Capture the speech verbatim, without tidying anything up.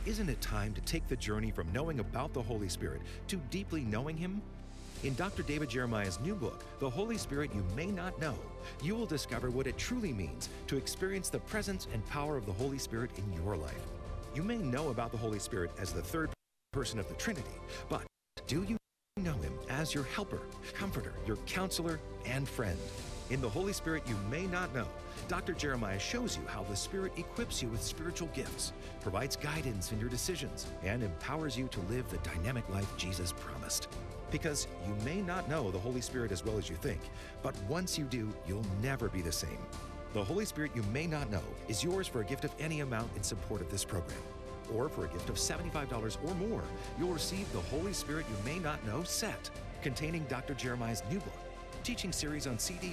Isn't it time to take the journey from knowing about the Holy Spirit to deeply knowing Him? In Doctor David Jeremiah's new book, The Holy Spirit You May Not Know, you will discover what it truly means to experience the presence and power of the Holy Spirit in your life. You may know about the Holy Spirit as the third person of the Trinity, but do you know Him as your helper, comforter, your counselor, and friend? In The Holy Spirit You May Not Know, Doctor Jeremiah shows you how the Spirit equips you with spiritual gifts, provides guidance in your decisions, and empowers you to live the dynamic life Jesus promised. Because you may not know the Holy Spirit as well as you think, but once you do, you'll never be the same. The Holy Spirit You May Not Know is yours for a gift of any amount in support of this program. Or for a gift of seventy-five dollars or more, you'll receive the Holy Spirit You May Not Know set, containing Doctor Jeremiah's new book, teaching series on C D